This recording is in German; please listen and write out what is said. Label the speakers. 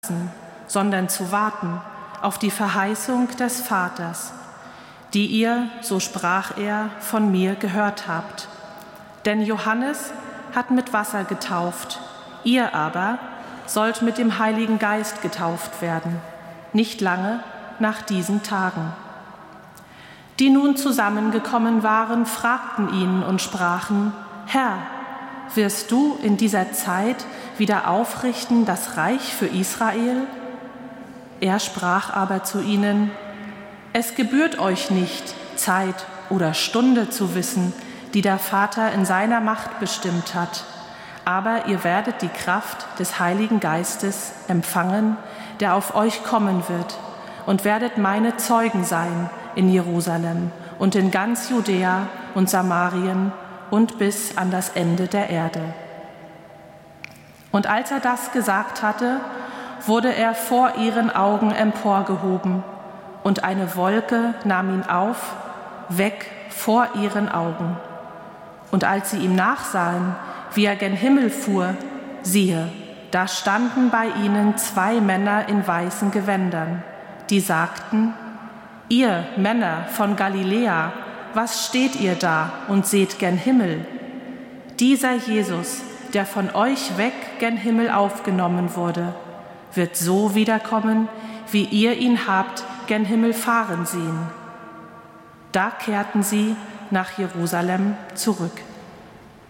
Speaker 1: sondern zu warten auf die Verheißung des Vaters, die ihr, so sprach er, von mir gehört habt. Denn Johannes hat mit Wasser getauft, ihr aber sollt mit dem Heiligen Geist getauft werden, nicht lange nach diesen Tagen. Die nun zusammengekommen waren, fragten ihn und sprachen: Herr, wirst du in dieser Zeit wieder aufrichten das Reich für Israel? Er sprach aber zu ihnen: Es gebührt euch nicht, Zeit oder Stunde zu wissen, die der Vater in seiner Macht bestimmt hat. Aber ihr werdet die Kraft des Heiligen Geistes empfangen, der auf euch kommen wird, und werdet meine Zeugen sein in Jerusalem und in ganz Judäa und Samarien und bis an das Ende der Erde. Und als er das gesagt hatte, wurde er vor ihren Augen emporgehoben, und eine Wolke nahm ihn auf, weg vor ihren Augen. Und als sie ihm nachsahen, wie er gen Himmel fuhr, siehe, da standen bei ihnen 2 Männer in weißen Gewändern, die sagten: Ihr Männer von Galiläa, was steht ihr da und seht gen Himmel? Dieser Jesus, der von euch weg gen Himmel aufgenommen wurde, wird so wiederkommen, wie ihr ihn habt gen Himmel fahren sehen. Da kehrten sie nach Jerusalem zurück.